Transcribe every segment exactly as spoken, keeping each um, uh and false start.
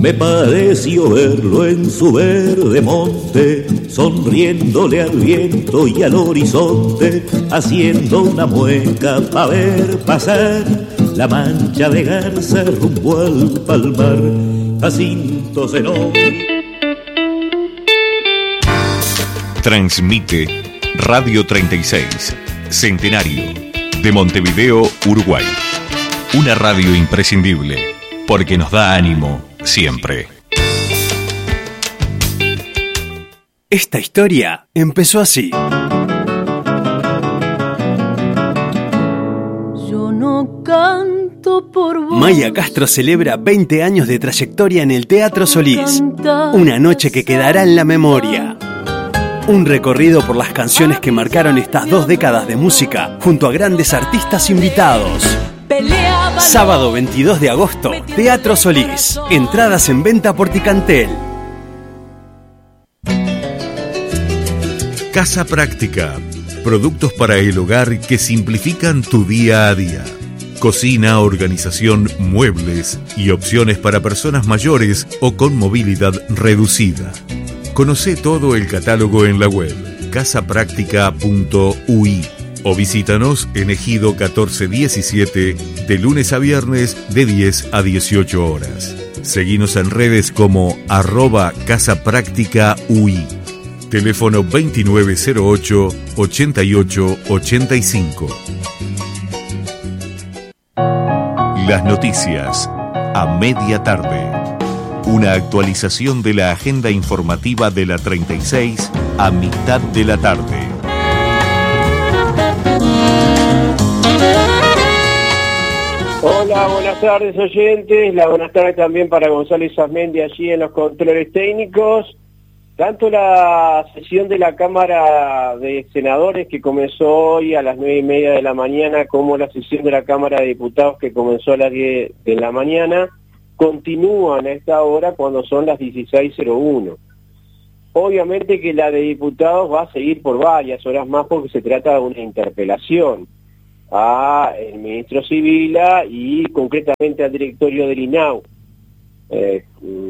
Me pareció verlo en su verde monte, sonriéndole al viento y al horizonte, haciendo una mueca para ver pasar la mancha de garza rumbo al palmar. Jacinto Zenón. Transmite Radio treinta y seis, Centenario, de Montevideo, Uruguay. Una radio imprescindible, porque nos da ánimo siempre. Esta historia empezó así. Yo no canto por vos. Maya Castro celebra veinte años de trayectoria en el Teatro Solís. Una noche que quedará en la memoria. Un recorrido por las canciones que marcaron estas dos décadas de música, junto a grandes artistas invitados. Sábado veintidós de agosto, Teatro Solís. Entradas en venta por Ticantel. Casa Práctica. Productos para el hogar que simplifican tu día a día. Cocina, organización, muebles y opciones para personas mayores o con movilidad reducida. Conoce todo el catálogo en la web casa práctica punto u i o visítanos en Ejido catorce diecisiete de lunes a viernes de diez a dieciocho horas. Seguinos en redes como arroba Casa Práctica U I. Teléfono veintinueve cero ocho, ochenta y ocho ochenta y cinco. Las noticias a media tarde. Una actualización de la agenda informativa de la treinta y seis a mitad de la tarde. Hola, buenas tardes oyentes, la buenas tardes también para Gonzalo Isasmendi allí en los controles técnicos. Tanto la sesión de la Cámara de Senadores que comenzó hoy a las nueve y media de la mañana, como la sesión de la Cámara de Diputados que comenzó a las diez de la mañana, continúan a esta hora cuando son las dieciséis cero uno. Obviamente que la de diputados va a seguir por varias horas más porque se trata de una interpelación a el ministro Sibila y concretamente al directorio del I N A U eh,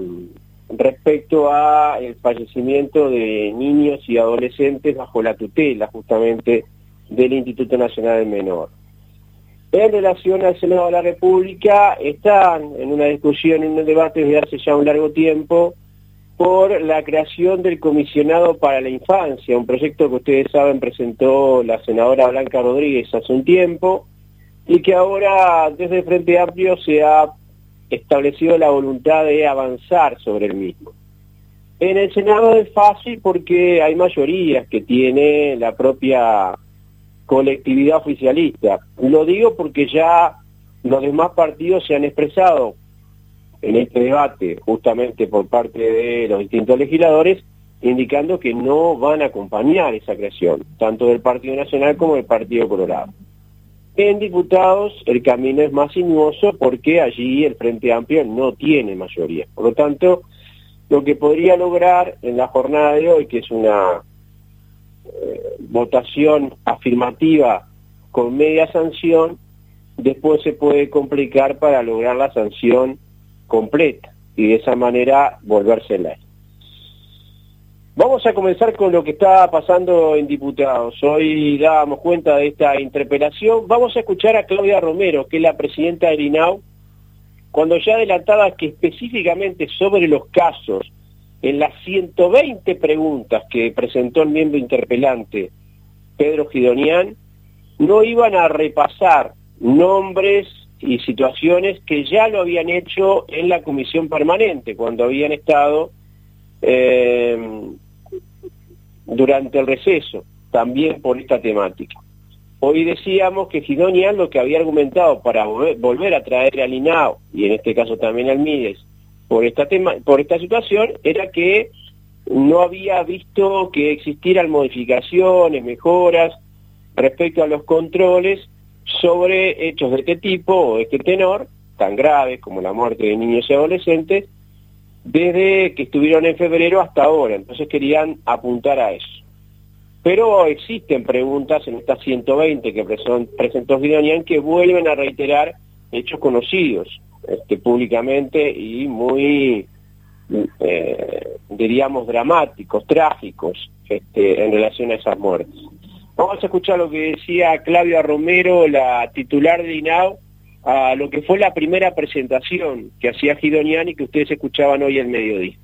respecto a el fallecimiento de niños y adolescentes bajo la tutela justamente del Instituto Nacional del Menor. En relación al Senado de la República, están en una discusión, en un debate desde hace ya un largo tiempo, por la creación del Comisionado para la Infancia, un proyecto que ustedes saben presentó la senadora Blanca Rodríguez hace un tiempo, y que ahora desde el Frente Amplio se ha establecido la voluntad de avanzar sobre el mismo. En el Senado es fácil porque hay mayorías que tiene la propia colectividad oficialista. Lo digo porque ya los demás partidos se han expresado en este debate, justamente por parte de los distintos legisladores, indicando que no van a acompañar esa creación, tanto del Partido Nacional como del Partido Colorado. En diputados el camino es más sinuoso porque allí el Frente Amplio no tiene mayoría. Por lo tanto, lo que podría lograr en la jornada de hoy, que es una eh, votación afirmativa con media sanción, después se puede complicar para lograr la sanción completa y de esa manera volverse ley. Vamos a comenzar con lo que está pasando en diputados. Hoy dábamos cuenta de esta interpelación. Vamos a escuchar a Claudia Romero, que es la presidenta del I N A U, cuando ya adelantaba que específicamente sobre los casos, en las ciento veinte preguntas que presentó el miembro interpelante, Pedro Gidonian, no iban a repasar nombres y situaciones que ya lo habían hecho en la comisión permanente, cuando habían estado eh, durante el receso, también por esta temática. Hoy decíamos que Gidonian lo que había argumentado para volver, volver a traer al I N A U, y en este caso también al MIDES, por esta, tema, por esta situación, era que no había visto que existieran modificaciones, mejoras respecto a los controles sobre hechos de este tipo o de este tenor, tan graves como la muerte de niños y adolescentes, desde que estuvieron en febrero hasta ahora. Entonces querían apuntar a eso. Pero existen preguntas en estas ciento veinte que presentó Gidonian que vuelven a reiterar hechos conocidos este, públicamente y muy eh, diríamos, dramáticos, trágicos, este, en relación a esas muertes. Vamos a escuchar lo que decía Claudia Romero, la titular de I N A U, a lo que fue la primera presentación que hacía Guidonian y que ustedes escuchaban hoy al mediodía.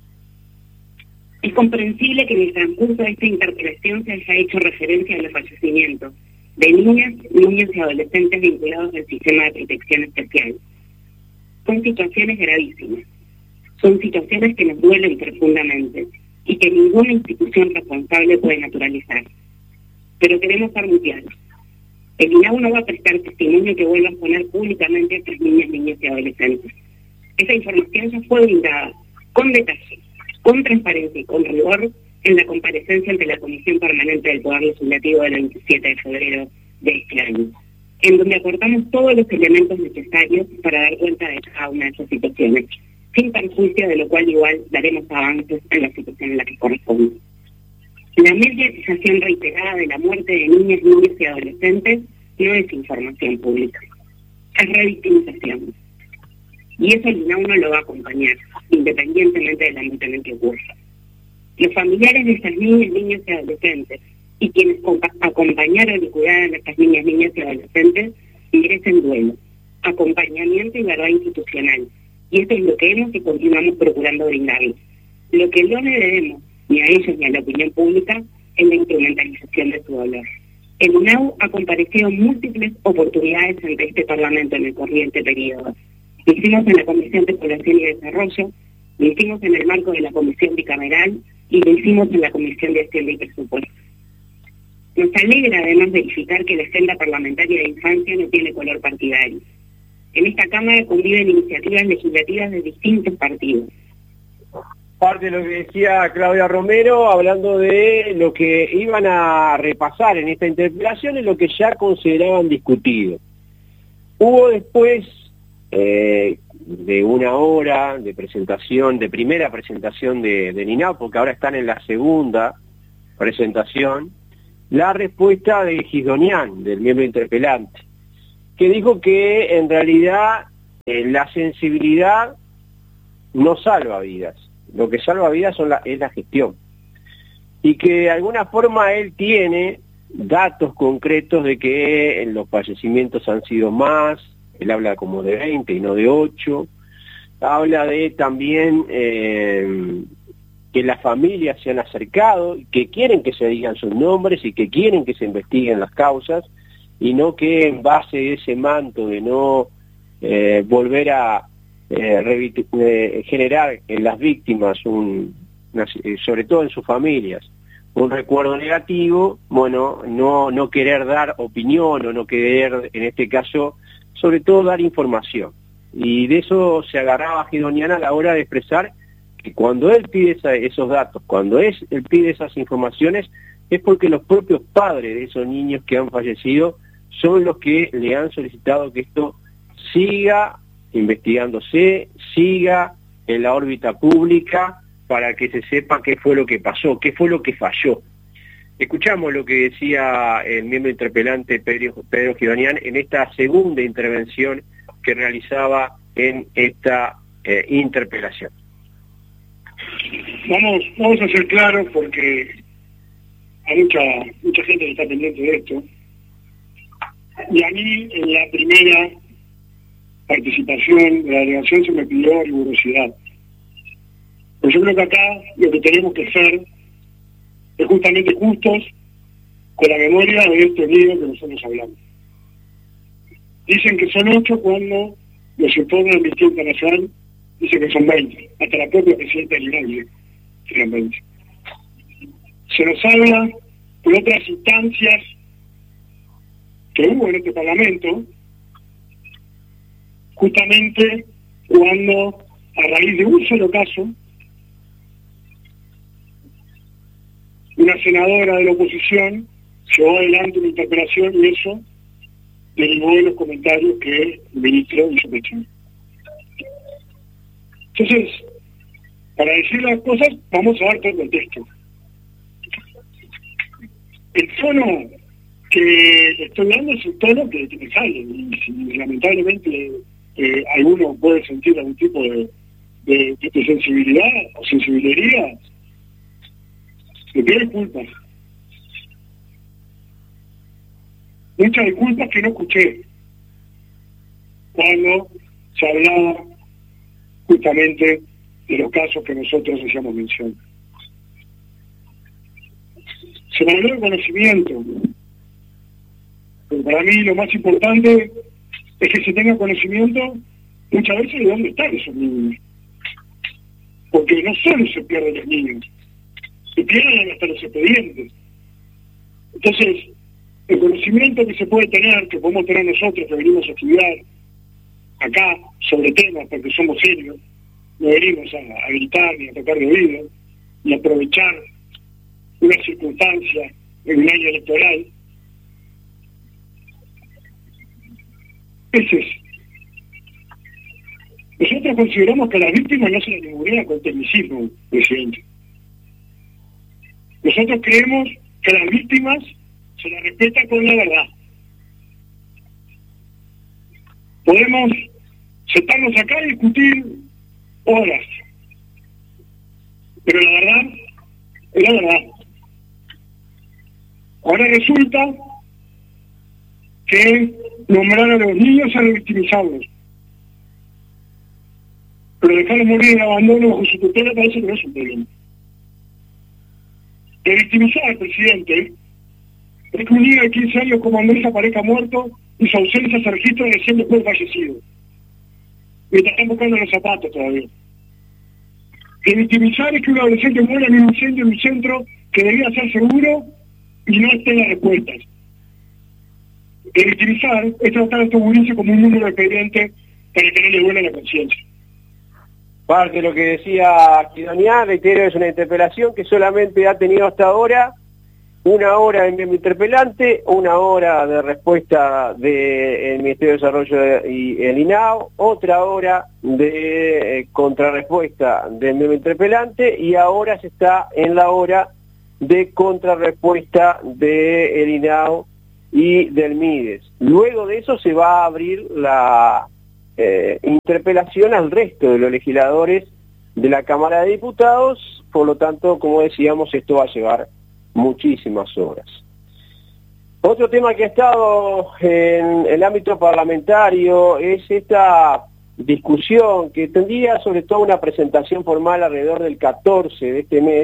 Es comprensible que en el transcurso de esta interpelación se haya hecho referencia a los fallecimientos de niñas, niños y adolescentes vinculados al sistema de protección especial. Son situaciones gravísimas, son situaciones que nos duelen profundamente y que ninguna institución responsable puede naturalizar. Pero queremos ser muy claros. El I N A U no va a prestar testimonio que vuelva a poner públicamente a estas niñas, niños y adolescentes. Esa información ya fue brindada con detalle, con transparencia y con rigor en la comparecencia ante la Comisión Permanente del Poder Legislativo del veintisiete de febrero de este año, en donde aportamos todos los elementos necesarios para dar cuenta de cada una de esas situaciones, sin perjuicio de lo cual igual daremos avances en la situación en la que corresponde. La mediatización reiterada de la muerte de niñas, niños y adolescentes no es información pública, es revictimización. Y eso el I N A U no lo va a acompañar, independientemente del ámbito en el que ocurra. Los familiares de estas niñas, niños y adolescentes y quienes acompañaron y cuidaron a estas niñas, niños y adolescentes merecen duelo, acompañamiento y verdad institucional. Y esto es lo que hemos y continuamos procurando brindarles. Lo que no le debemos ni a ellos ni a la opinión pública es la instrumentalización de su dolor. El I N A U ha comparecido en múltiples oportunidades ante este Parlamento en el corriente periodo. Lo hicimos en la Comisión de Población y Desarrollo, lo hicimos en el marco de la Comisión Bicameral y lo hicimos en la Comisión de Hacienda y Presupuesto. Nos alegra además verificar que la agenda parlamentaria de infancia no tiene color partidario. En esta Cámara conviven iniciativas legislativas de distintos partidos. Parte de lo que decía Claudia Romero, hablando de lo que iban a repasar en esta interpelación y lo que ya consideraban discutido. Hubo después eh, de una hora de presentación, de primera presentación de, de I N A U, porque ahora están en la segunda presentación, la respuesta de Guidonian, del miembro interpelante, que dijo que en realidad eh, la sensibilidad no salva vidas. Lo que salva vidas son la, es la gestión. Y que de alguna forma él tiene datos concretos de que los fallecimientos han sido más, él habla como de veinte y no de ocho, habla de también eh, que las familias se han acercado, que quieren que se digan sus nombres y que quieren que se investiguen las causas, y no que en base a ese manto de no eh, volver a Eh, eh, generar en las víctimas, un, una, sobre todo en sus familias, un recuerdo negativo, bueno, no, no querer dar opinión o no querer, en este caso, sobre todo dar información. Y de eso se agarraba Guidonian a la hora de expresar que cuando él pide esa, esos datos, cuando es, él pide esas informaciones, es porque los propios padres de esos niños que han fallecido son los que le han solicitado que esto siga investigándose, siga en la órbita pública para que se sepa qué fue lo que pasó, qué fue lo que falló. Escuchamos lo que decía el miembro interpelante Pedro, Pedro Guidonian en esta segunda intervención que realizaba en esta eh, interpelación. Vamos, vamos a ser claros porque hay mucha, mucha gente que está pendiente de esto. Y a mí en la primera participación de la delegación se me pidió rigurosidad. Pero yo creo que acá lo que tenemos que hacer es justamente justos con la memoria de estos niños que nosotros hablamos. Dicen que son ocho cuando los informes de Amnistía Internacional dicen que son veinte. Hasta la propia presidenta del I N A U dice que eran veinte. Se nos habla por otras instancias que hubo en este Parlamento, justamente cuando, a raíz de un solo caso, una senadora de la oposición llevó adelante una interpelación y eso derivó de los comentarios que el ministro hizo mención. Entonces, para decir las cosas, vamos a dar todo el contexto. El tono que estoy dando es un tono que, que me sale, y si lamentablemente eh, alguno puede sentir algún tipo de, de, de sensibilidad o sensibilidad, le pido disculpas. Muchas disculpas que no escuché cuando se hablaba justamente de los casos que nosotros hacíamos mención. Se me habló de conocimiento, pero para mí lo más importante es que se tenga conocimiento muchas veces de dónde están esos niños. Porque no solo se pierden los niños, se pierden hasta los expedientes. Entonces, el conocimiento que se puede tener, que podemos tener nosotros que venimos a estudiar acá sobre temas, porque somos serios, no venimos a, a gritar ni a tocar de oído, ni a aprovechar una circunstancia en un año electoral. Ese es. Nosotros consideramos que a las víctimas no se las ningunea con tecnicismo, presidente. Nosotros creemos que a las víctimas se las respeta con la verdad. Podemos sentarnos acá y discutir horas, pero la verdad es la verdad. Ahora resulta que nombraron a los niños a los victimizados, pero dejarlos morir en abandono bajo su tutela parece que no es un problema. De victimizar al presidente es que un niño de quince años como Andrés aparezca muerto y su ausencia se registra recién después de fallecido. Mientras están buscando los zapatos todavía. De victimizar es que un adolescente muera en un incendio en un centro que debía ser seguro y no esté en las respuestas. De victimizar es tratar a estos gurises como un número de expediente para que no les duele la conciencia. Parte de lo que decía Quidonián, reitero, es una interpelación que solamente ha tenido hasta ahora una hora de miembro interpelante, una hora de respuesta del Ministerio de Desarrollo y el I N A O, otra hora de eh, contrarrespuesta del miembro interpelante y ahora se está en la hora de contrarrespuesta del I N A O y del MIDES. Luego de eso se va a abrir la eh, interpelación al resto de los legisladores de la Cámara de Diputados, por lo tanto, como decíamos, esto va a llevar muchísimas horas. Otro tema que ha estado en el ámbito parlamentario es esta discusión que tendría sobre todo una presentación formal alrededor del catorce de este mes,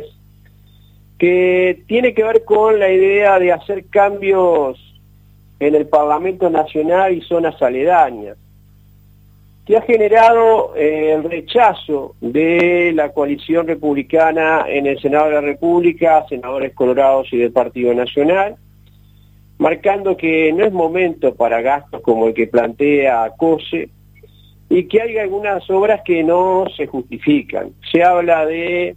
que tiene que ver con la idea de hacer cambios en el Parlamento Nacional y zonas aledañas, que ha generado eh, el rechazo de la coalición republicana en el Senado de la República, senadores colorados y del Partido Nacional, marcando que no es momento para gastos como el que plantea COSE y que hay algunas obras que no se justifican. Se habla de,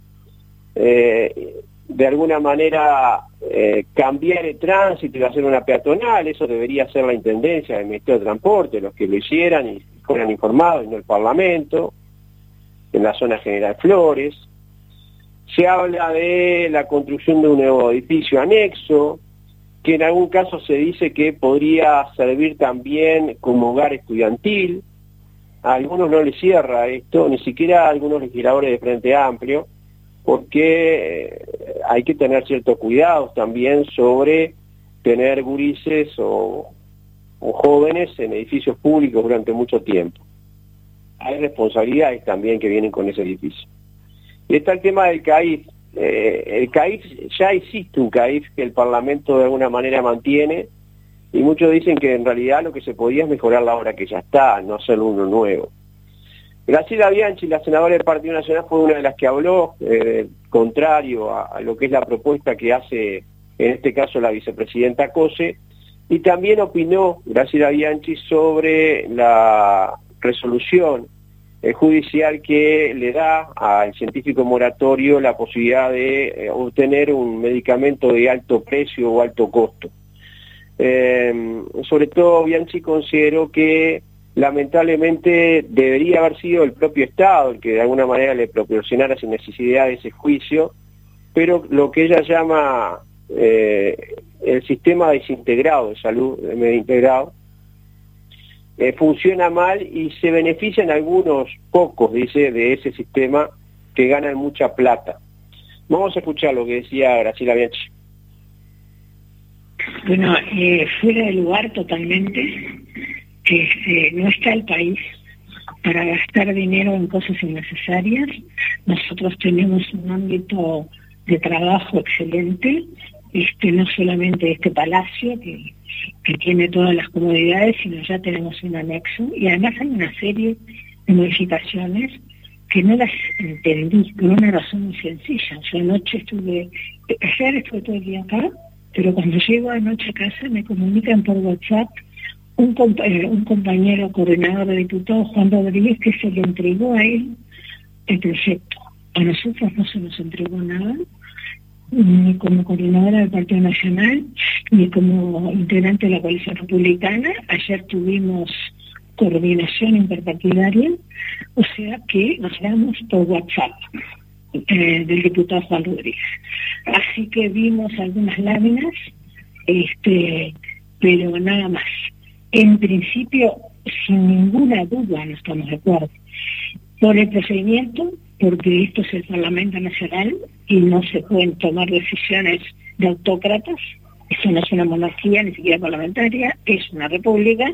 eh, de alguna manera, eh, cambiar el tránsito y hacer una peatonal. Eso debería ser la Intendencia del Ministerio de Transporte, los que lo hicieran y fueran informados, y no el Parlamento, en la zona General Flores. Se habla de la construcción de un nuevo edificio anexo, que en algún caso se dice que podría servir también como hogar estudiantil. A algunos no les cierra esto, ni siquiera a algunos legisladores de Frente Amplio, porque hay que tener ciertos cuidados también sobre tener gurises o, o jóvenes en edificios públicos durante mucho tiempo. Hay responsabilidades también que vienen con ese edificio. Y está el tema del CAIF. Eh, el CAIF, ya existe un CAIF que el Parlamento de alguna manera mantiene, y muchos dicen que en realidad lo que se podía es mejorar la obra que ya está, no hacer uno nuevo. Graciela Bianchi, la senadora del Partido Nacional, fue una de las que habló, eh, contrario a, a lo que es la propuesta que hace, en este caso, la vicepresidenta COSE, y también opinó Graciela Bianchi sobre la resolución eh, judicial que le da al científico moratorio la posibilidad de eh, obtener un medicamento de alto precio o alto costo. Eh, sobre todo Bianchi consideró que lamentablemente debería haber sido el propio Estado el que de alguna manera le proporcionara sin necesidad de ese juicio, pero lo que ella llama eh, el sistema desintegrado de salud, de medio integrado, eh, funciona mal y se benefician algunos pocos, dice, de ese sistema que ganan mucha plata. Vamos a escuchar lo que decía Graciela Bianchi. Bueno, eh, fuera de lugar totalmente, que eh, no está el país para gastar dinero en cosas innecesarias. Nosotros tenemos un ámbito de trabajo excelente, este no solamente este palacio que, que tiene todas las comodidades, sino ya tenemos un anexo, y además hay una serie de modificaciones que no las entendí por una razón muy sencilla. Yo anoche estuve, ayer estuve todo el día acá, pero cuando llego anoche a casa me comunican por WhatsApp un, compa eh, un compañero coordinador de diputados, Juan Rodríguez, que se le entregó a él el proyecto. A nosotros no se nos entregó nada, ni como coordinadora del Partido Nacional, ni como integrante de la coalición republicana. Ayer tuvimos coordinación interpartidaria, o sea que nos damos por WhatsApp eh, del diputado Juan Rodríguez. Así que vimos algunas láminas, este, pero nada más. En principio, sin ninguna duda, no estamos de acuerdo. Por el procedimiento, porque esto es el Parlamento Nacional y no se pueden tomar decisiones de autócratas. Esto no es una monarquía, ni siquiera parlamentaria, es una república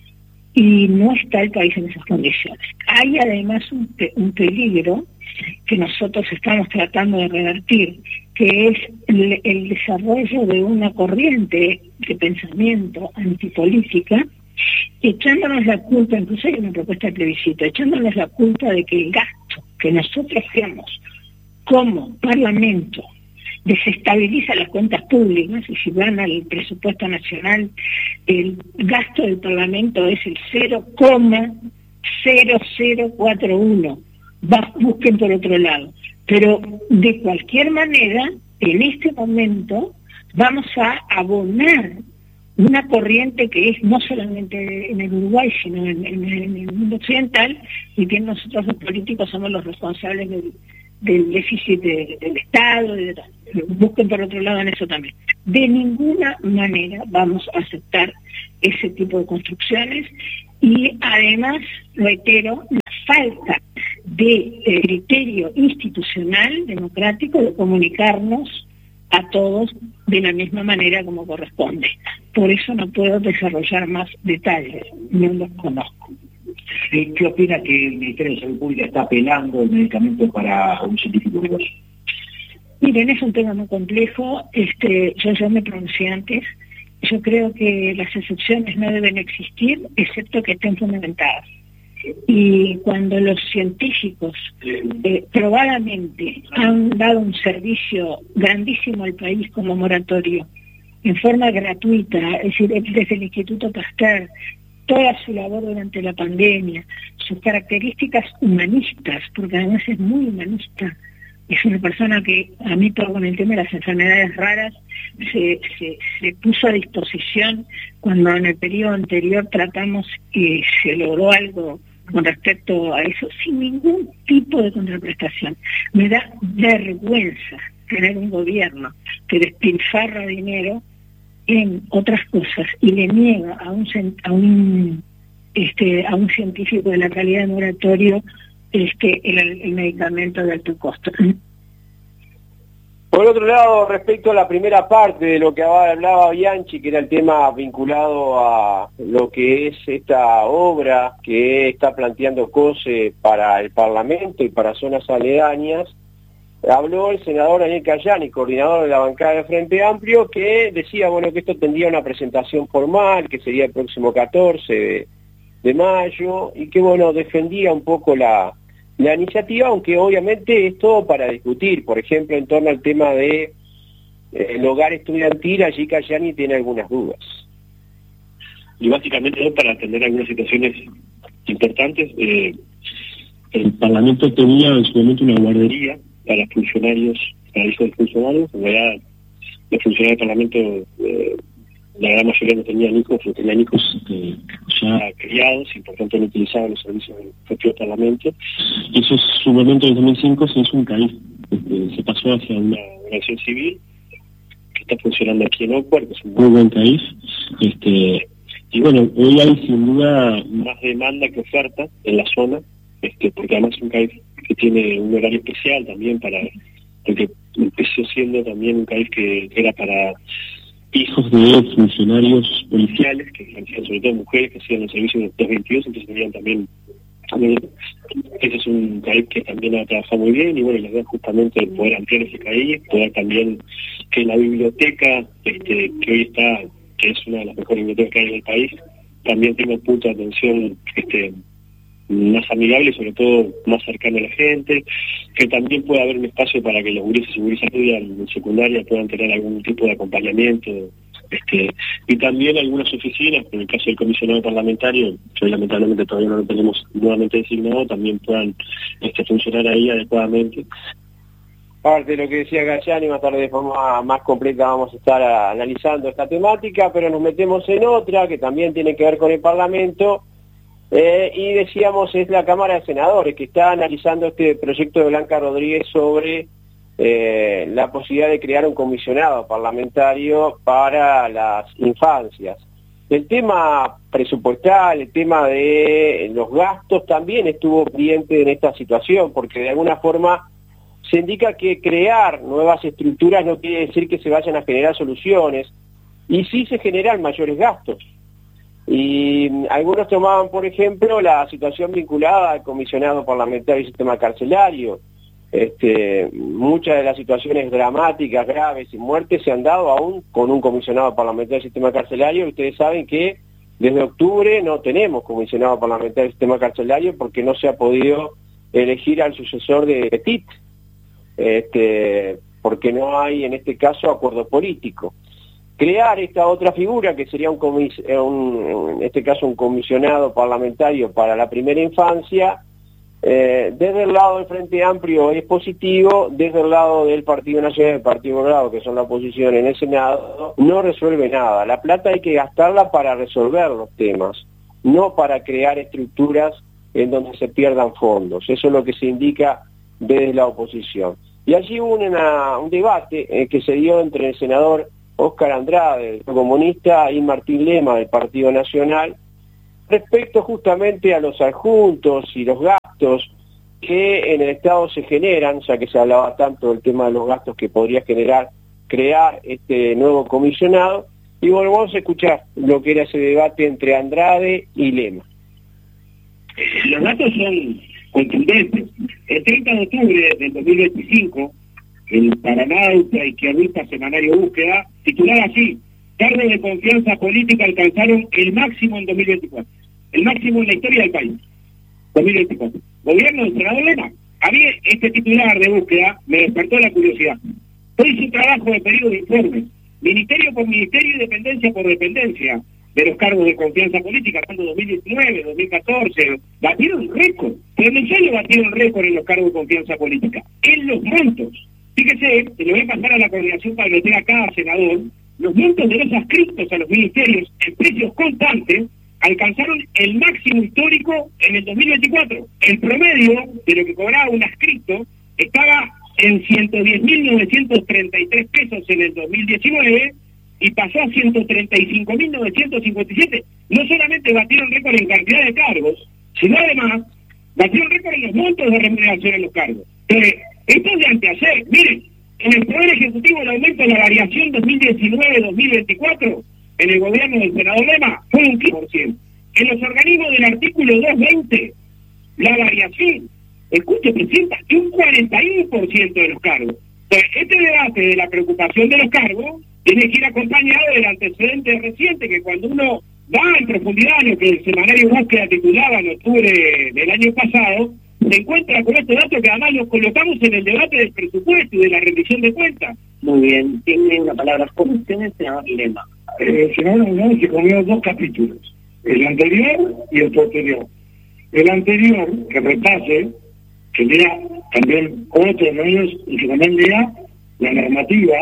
y no está el país en esas condiciones. Hay además un, pe un peligro que nosotros estamos tratando de revertir, que es el, el desarrollo de una corriente de pensamiento antipolítica, echándonos la culpa, incluso hay una propuesta de plebiscito, echándonos la culpa de que el gasto que nosotros hacemos como Parlamento desestabiliza las cuentas públicas, y si van al presupuesto nacional, el gasto del Parlamento es el cero coma cero cero cuatro uno. Busquen por otro lado. Pero de cualquier manera, en este momento, vamos a abonar una corriente que es no solamente en el Uruguay, sino en, en, en el mundo occidental, y que nosotros los políticos somos los responsables del, del déficit de, del Estado, de, busquen por otro lado en eso también. De ninguna manera vamos a aceptar ese tipo de construcciones, y además, reitero, la falta de eh, criterio institucional, democrático, de comunicarnos a todos de la misma manera como corresponde. Por eso no puedo desarrollar más detalles, no los conozco. ¿Qué opina que el Ministerio de Salud Pública está apelando el medicamento para un científico uruguayo? Miren, es un tema muy complejo. Este, yo ya me pronuncié antes. Yo creo que las excepciones no deben existir, excepto que estén fundamentadas. Y cuando los científicos eh, probadamente han dado un servicio grandísimo al país como moratorio, en forma gratuita, es decir, desde el Instituto Pasteur, toda su labor durante la pandemia, sus características humanistas, porque además es muy humanista, es una persona que a mí todo con el tema de las enfermedades raras se, se, se puso a disposición cuando en el periodo anterior tratamos y se logró algo con respecto a eso, sin ningún tipo de contraprestación. Me da vergüenza tener un gobierno que despilfarra dinero en otras cosas y le niega a un a un este a un científico de la calidad de moratorio este el, el medicamento de alto costo. Por otro lado, respecto a la primera parte de lo que hablaba Bianchi, que era el tema vinculado a lo que es esta obra que está planteando COSE para el Parlamento y para zonas aledañas, habló el senador Daniel Cayani, coordinador de la bancada de Frente Amplio, que decía, bueno, que esto tendría una presentación formal, que sería el próximo catorce de, de mayo, y que, bueno, defendía un poco la, la iniciativa, aunque obviamente es todo para discutir. Por ejemplo, en torno al tema de eh, el hogar estudiantil, allí Cayani tiene algunas dudas. Y básicamente es para atender algunas situaciones importantes. Eh, el Parlamento tenía en su momento una guardería para funcionarios, para hijos de funcionarios. En realidad, los funcionarios del Parlamento, eh, la gran mayoría no tenían hijos, no tenían hijos eh, ya criados y por tanto no utilizaban los servicios del propio Parlamento. Y eso, en su momento, en dos mil cinco, se hizo un C A I F. Eh, se pasó hacia una organización civil que está funcionando aquí en Ocuar, que es un muy buen C A I F. Este, y bueno, hoy hay sin duda más demanda que oferta en la zona, este, porque además es un C A I F que tiene un horario especial también para, porque empezó siendo también un C A I F que era para hijos de funcionarios policiales, que hacían sobre todo mujeres que hacían el servicio de dos veintidós, entonces tenían también, también, ese es un C A I F que también ha trabajado muy bien, y bueno, la idea justamente de poder ampliar ese C A I F, poder también que la biblioteca, este, que hoy está, que es una de las mejores bibliotecas que hay en el país, también tenga un punto de atención este, más amigable, sobre todo más cercano a la gente, que también pueda haber un espacio para que los gurises y gurisas que estudian en secundaria puedan tener algún tipo de acompañamiento, este, y también algunas oficinas, en el caso del comisionado parlamentario, que hoy lamentablemente todavía no lo tenemos nuevamente designado, también puedan este, funcionar ahí adecuadamente. Parte de lo que decía Gallani, más tarde de forma más completa vamos a estar a, analizando esta temática, pero nos metemos en otra que también tiene que ver con el Parlamento, eh, y decíamos es la Cámara de Senadores, que está analizando este proyecto de Blanca Rodríguez sobre eh, la posibilidad de crear un comisionado parlamentario para las infancias. El tema presupuestal, el tema de los gastos también estuvo pendiente en esta situación, porque de alguna forma se indica que crear nuevas estructuras no quiere decir que se vayan a generar soluciones, y sí se generan mayores gastos. Y algunos tomaban, por ejemplo, la situación vinculada al comisionado parlamentario y sistema carcelario. Este, muchas de las situaciones dramáticas, graves y muertes se han dado aún con un comisionado parlamentario y sistema carcelario. Ustedes saben que desde octubre no tenemos comisionado parlamentario y sistema carcelario porque no se ha podido elegir al sucesor de Petit. Este, porque no hay en este caso acuerdo político. Crear esta otra figura que sería un, comis un en este caso un comisionado parlamentario para la primera infancia, eh, desde el lado del Frente Amplio es positivo, desde el lado del Partido Nacional y del Partido Colorado, que son la oposición en el Senado, no resuelve nada. La plata hay que gastarla para resolver los temas, no para crear estructuras en donde se pierdan fondos. Eso es lo que se indica desde la oposición. Y allí hubo una, un debate eh, que se dio entre el senador Óscar Andrade, del Comunista, y Martín Lema, del Partido Nacional, respecto justamente a los adjuntos y los gastos que en el Estado se generan, ya que se hablaba tanto del tema de los gastos que podría generar crear este nuevo comisionado, y volvamos a escuchar lo que era ese debate entre Andrade y Lema. Los datos son contundentes. El treinta de octubre del dos mil veinticinco, el Paranauta izquierdista semanario Búsqueda titulaba así: cargos de confianza política alcanzaron el máximo en dos mil veinticuatro, el máximo en la historia del país. dos mil veinticuatro. Gobierno del senador Lema. A mí este titular de Búsqueda me despertó la curiosidad. Hoy su trabajo de pedido de informes, ministerio por ministerio y dependencia por dependencia, de los cargos de confianza política, tanto dos mil diecinueve, dos mil catorce, batieron récord, pero no solo batieron récord en los cargos de confianza política, en los montos. Fíjese, se le voy a pasar a la coordinación para que lo tenga acá, senador, los montos de los adscritos a los ministerios en precios constantes alcanzaron el máximo histórico en el dos mil veinticuatro. El promedio de lo que cobraba un adscrito estaba en ciento diez mil novecientos treinta y tres pesos en el dos mil diecinueve, y pasó a ciento treinta y cinco mil novecientos cincuenta y siete. No solamente batieron récord en cantidad de cargos, sino además batieron récord en los montos de remuneración en los cargos. Entonces, esto es de anteayer. Miren, en el Poder Ejecutivo el aumento de la variación dos mil diecinueve dos mil veinticuatro, en el gobierno del senador Lema, fue un quince por ciento. En los organismos del artículo doscientos veinte, la variación, escuche, presenta un cuarenta y uno por ciento de los cargos. Entonces, este debate de la preocupación de los cargos tiene que ir acompañado del antecedente reciente, que cuando uno va en profundidad en lo que el semanario Búsqueda titulaba en octubre del año pasado, se encuentra con este dato que además lo colocamos en el debate del presupuesto y de la rendición de cuentas. Muy bien, tiene una palabra por ustedes, senador Lema. Eh, el senador Lema se comió dos capítulos, el anterior y el posterior. El anterior, que repase, que lea también otros medios y que también lea la normativa.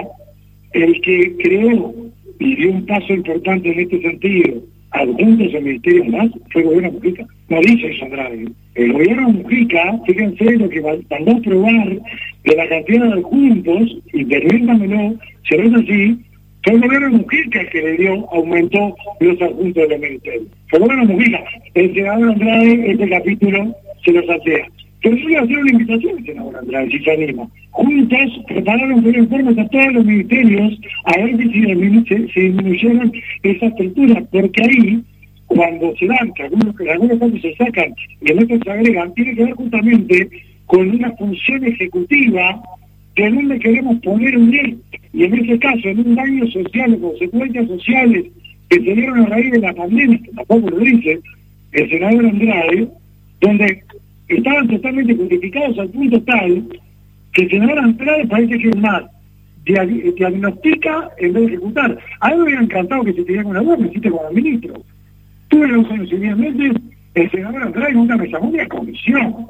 El que creó y dio un paso importante en este sentido, adjuntos al Ministerio más, fue el gobierno Mujica. No dice eso Andrade. El gobierno Mujica, fíjense lo que mandó a probar de la cantidad de adjuntos, y permítanmelo, se ve así, Fue el gobierno de Mujica el que le dio, aumentó los adjuntos del ministerio. Fue el gobierno de Mujica. El senador Andrade, este capítulo, se lo saltea. Pero yo le voy a hacer una invitación al senador Andrade, si se anima. Juntos prepararon un informe a todos los ministerios a ver si se, se disminuyeron esa estructura, porque ahí, cuando se dan, que algunos, que algunos casos se sacan y en otros se agregan, tiene que ver justamente con una función ejecutiva de donde queremos poner un bien. Y en ese caso, en un daño social o consecuencias sociales que se dieron a raíz de la pandemia, que tampoco lo dice el senador Andrade, donde estaban totalmente justificados al punto tal que el senador Andrade parece que es más diag diagnostica en vez de ejecutar. A mí me hubiera encantado que se tenía una voz, me hiciste como ministro. Tuve los años siguientes, el senador Andrade nunca me llamó ni a comisión.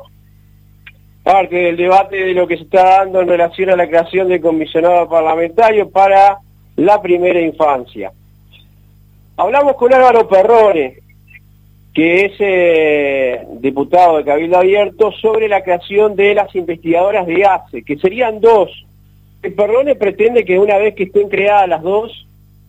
Parte del debate de lo que se está dando en relación a la creación del comisionado parlamentario para la primera infancia. Hablamos con Álvaro Perrone, que es eh, diputado de Cabildo Abierto, sobre la creación de las investigadoras de ACE, que serían dos. El Perrone pretende que una vez que estén creadas las dos,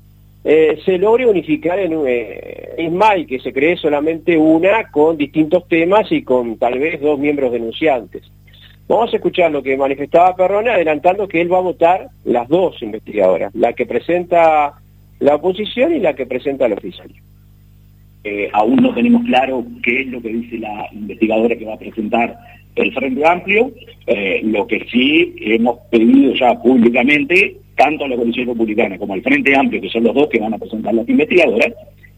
eh, se logre unificar en un eh, ISMAI, que se cree solamente una con distintos temas y con tal vez dos miembros denunciantes. Vamos a escuchar lo que manifestaba Perrone, adelantando que él va a votar las dos investigadoras, la que presenta la oposición y la que presenta el oficialismo. Eh, aún no tenemos claro qué es lo que dice la investigadora que va a presentar el Frente Amplio. Eh, lo que sí hemos pedido ya públicamente, tanto a la Coalición Republicana como al Frente Amplio, que son los dos que van a presentar las investigadoras,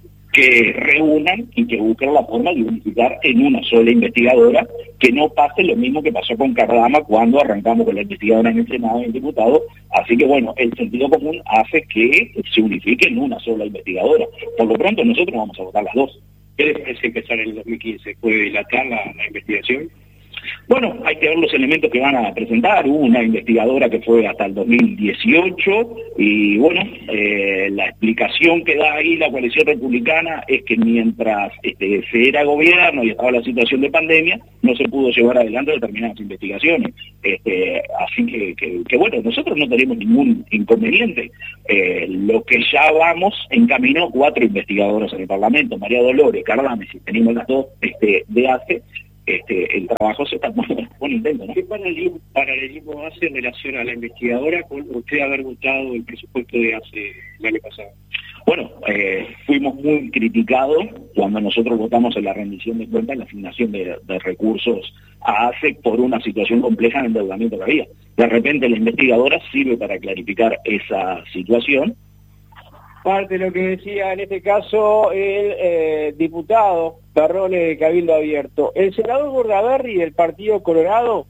que reúnan y que busquen la forma de unificar en una sola investigadora, que no pase lo mismo que pasó con Cardama cuando arrancamos con la investigadora en el Senado y en el diputado. Así que bueno, el sentido común hace que se unifique en una sola investigadora. Por lo pronto nosotros vamos a votar las dos. ¿Qué les parece empezar en el dos mil quince? ¿Puede dilatar la, la investigación? Bueno, hay que ver los elementos que van a presentar. Hubo una investigadora que fue hasta el dos mil dieciocho y bueno, eh, la explicación que da ahí la Coalición Republicana es que mientras este, se era gobierno y estaba la situación de pandemia, no se pudo llevar adelante determinadas investigaciones. Este, así que, que, que bueno, nosotros no tenemos ningún inconveniente. Eh, lo que ya vamos encaminó cuatro investigadoras en el Parlamento, María Dolores, Cardame, si tenemos las dos este, de ACE. Este, el trabajo se está poniendo un intento, ¿no? ¿Qué paralelismo, paralelismo hace en relación a la investigadora con usted haber votado el presupuesto de hace el año pasado? Bueno, eh, fuimos muy criticados cuando nosotros votamos en la rendición de cuentas la asignación de, de recursos a ACE por una situación compleja de endeudamiento que había. De repente la investigadora sirve para clarificar esa situación. Parte de lo que decía en este caso el eh, diputado Perrone de Cabildo Abierto. El senador Bordaberry del Partido Colorado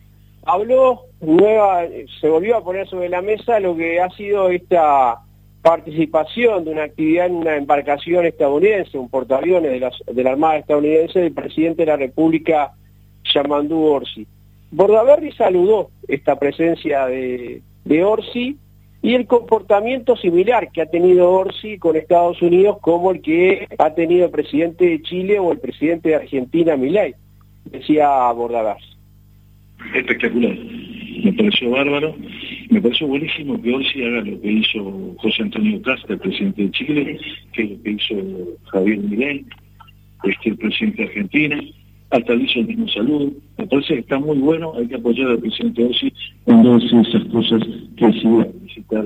habló, nueva, se volvió a poner sobre la mesa lo que ha sido esta participación de una actividad en una embarcación estadounidense, un portaaviones de, las, de la Armada estadounidense del presidente de la República, Yamandu Orsi. Bordaberry saludó esta presencia de, de Orsi y el comportamiento similar que ha tenido Orsi con Estados Unidos como el que ha tenido el presidente de Chile o el presidente de Argentina, Milei, decía Bordaberry. Espectacular, me pareció bárbaro, me pareció buenísimo que Orsi haga lo que hizo José Antonio Cast, el presidente de Chile, que lo que hizo Javier Milei, este, el presidente de Argentina. Hasta le hizo el mismo saludo. Me parece que está muy bueno, hay que apoyar al presidente Orsi cuando hace esas cosas que se iba a visitar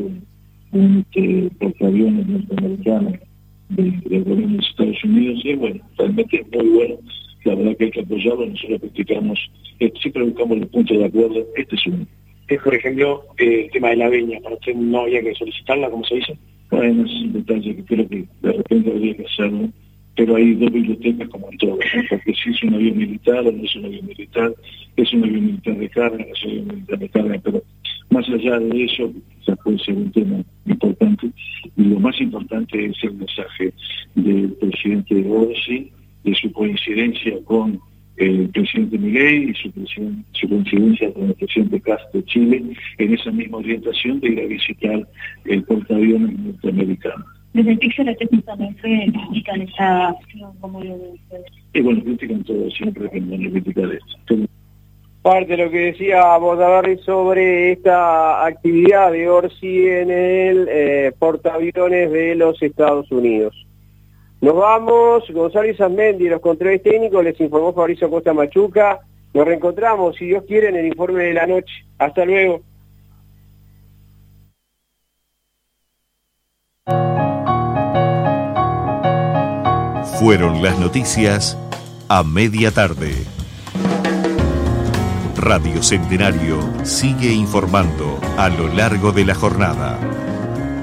un este, portaaviones norteamericanos del de gobierno de Estados Unidos. Y bueno, realmente es muy bueno. La verdad que hay que apoyarlo, nosotros criticamos, eh, siempre buscamos los puntos de acuerdo, este es uno. Es, por ejemplo, eh, el tema de la veña, para usted no había que solicitarla, ¿cómo se dice? Bueno, es un detalle que creo que de repente habría que hacerlo. Pero hay dos bibliotecas como en todo, ¿no? Porque si es un avión militar o no es un avión militar, es un avión militar de carga, no es un avión militar de carga, pero más allá de eso, ya puede ser un tema importante, y lo más importante es el mensaje del presidente Orsi, de su coincidencia con el presidente Milei y su, su coincidencia con el presidente Cast de Chile, en esa misma orientación de ir a visitar el portaaviones norteamericano. Desde el Pixel técnicamente critican esa acción, como lo ven ustedes. Y bueno, critican todo, siempre que van a criticar esto. Parte de lo que decía Bordaberry sobre esta actividad de Orsi en el eh, portaaviones de los Estados Unidos. Nos vamos, Gonzalo Isasmendi, los controles técnicos, les informó Fabricio Costa Machuca. Nos reencontramos, si Dios quiere, en el informe de la noche. Hasta luego. Fueron las noticias a media tarde. Radio Centenario sigue informando a lo largo de la jornada.